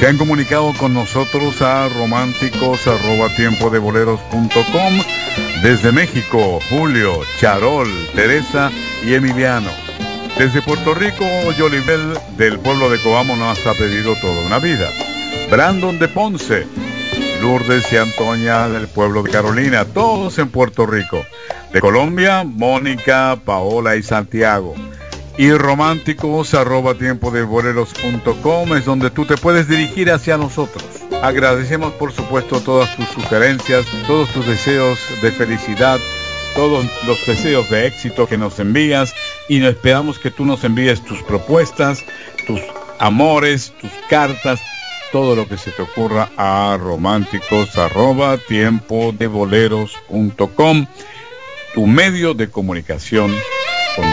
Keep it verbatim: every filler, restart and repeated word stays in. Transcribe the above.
Se han comunicado con nosotros a románticos arroba tiempo de boleros punto com. Desde México, Julio, Charol, Teresa y Emiliano. Desde Puerto Rico, Yolibel del pueblo de Coamo nos ha pedido toda una vida. Brandon de Ponce, Lourdes y Antonia del pueblo de Carolina, todos en Puerto Rico. De Colombia, Mónica, Paola y Santiago. Y románticos arroba tiempo de boleros punto com es donde tú te puedes dirigir hacia nosotros. Agradecemos por supuesto todas tus sugerencias, todos tus deseos de felicidad, todos los deseos de éxito que nos envías, y nos esperamos que tú nos envíes tus propuestas, tus amores, tus cartas, todo lo que se te ocurra a románticos arroba tiempo de boleros punto com, tu medio de comunicación